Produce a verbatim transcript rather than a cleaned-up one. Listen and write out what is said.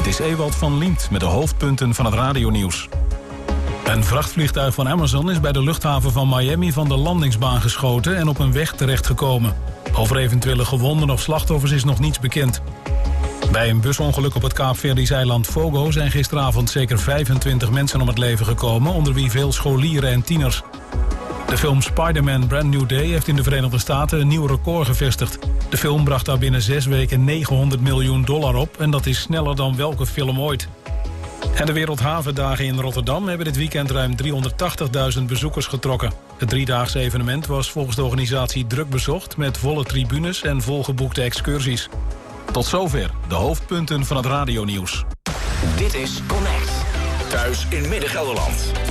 Dit is Ewald van Liemt met de hoofdpunten van het radionieuws. Een vrachtvliegtuig van Amazon is bij de luchthaven van Miami van de landingsbaan geschoten en op een weg terechtgekomen. Over eventuele gewonden of slachtoffers is nog niets bekend. Bij een busongeluk op het Kaapverdisch eiland Fogo zijn gisteravond zeker vijfentwintig mensen om het leven gekomen, onder wie veel scholieren en tieners. De film Spider-Man Brand New Day heeft in de Verenigde Staten een nieuw record gevestigd. De film bracht daar binnen zes weken negenhonderd miljoen dollar op en dat is sneller dan welke film ooit. En de Wereldhavendagen in Rotterdam hebben dit weekend ruim driehonderdtachtigduizend bezoekers getrokken. Het driedaagse evenement was volgens de organisatie druk bezocht met volle tribunes en volgeboekte excursies. Tot zover de hoofdpunten van het radionieuws. Dit is Connect. Thuis in Midden-Gelderland.